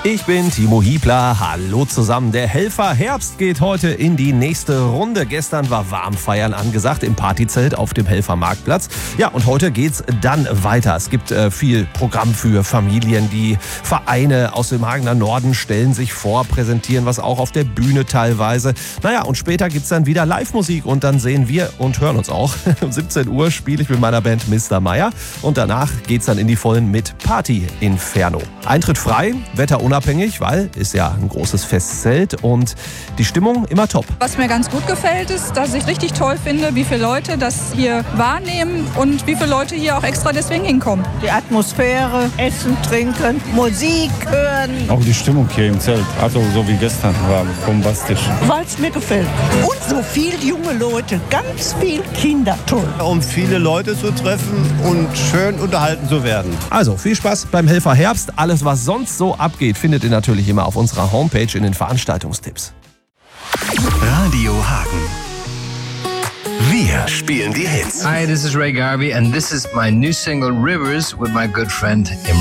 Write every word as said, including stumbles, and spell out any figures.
Ich bin Timo Hiebler. Hallo zusammen. Der Helfer Herbst geht heute in die nächste Runde. Gestern war Warmfeiern angesagt im Partyzelt auf dem Helfer Marktplatz. Ja, und heute geht's dann weiter. Es gibt äh, viel Programm für Familien. Die Vereine aus dem Hagener Norden stellen sich vor, präsentieren was auch auf der Bühne teilweise. Naja, und später gibt's dann wieder Live-Musik und dann sehen wir und hören uns auch. Um siebzehn Uhr spiele ich mit meiner Band Mister Meier und danach geht's dann in die Vollen mit Party Inferno. Eintritt frei, Wetter unabhängig, weil ist ja ein großes Festzelt und die Stimmung immer top. Was mir ganz gut gefällt, ist, dass ich richtig toll finde, wie viele Leute das hier wahrnehmen und wie viele Leute hier auch extra deswegen hinkommen. Die Atmosphäre, Essen, Trinken, Musik hören. Auch die Stimmung hier im Zelt, also so wie gestern, war bombastisch. Weil es mir gefällt. Und so viele junge Leute, ganz viel Kinder, toll. Um viele Leute zu treffen und schön unterhalten zu werden. Also viel Spaß beim Helfer Herbst. Alles, was sonst so abgeht, findet ihr natürlich immer auf unserer Homepage in den Veranstaltungstipps. Radio Hagen. Wir spielen die Hits. Hi, this is Ray Garvey and this is my new single Rivers with my good friend Imran.